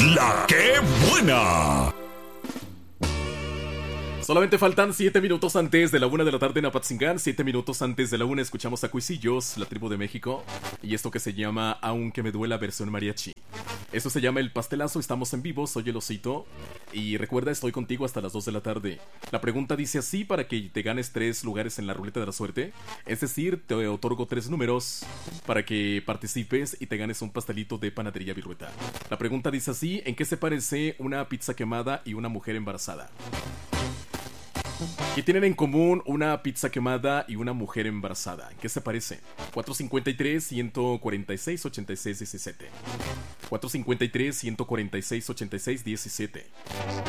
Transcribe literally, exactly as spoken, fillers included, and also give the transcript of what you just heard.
La que buena. Solamente faltan siete minutos antes de la una de la tarde en Apatzingán. siete minutos antes de la una escuchamos a Cuisillos, la tribu de México. Y esto que se llama Aunque me duela versión mariachi. Esto se llama El Pastelazo, estamos en vivo, soy el Osito. Y recuerda, estoy contigo hasta las dos de la tarde. La pregunta dice así para que te ganes tres lugares en la ruleta de la suerte. Es decir, te otorgo tres números para que participes y te ganes un pastelito de panadería Virueta. La pregunta dice así, ¿en qué se parece una pizza quemada y una mujer embarazada? ¿Qué tienen en común una pizza quemada y una mujer embarazada? ¿En qué se parece? cuatro cinco tres, uno cuatro seis, ocho seis uno siete. cuatro cinco tres, uno cuatro seis, ocho seis uno siete.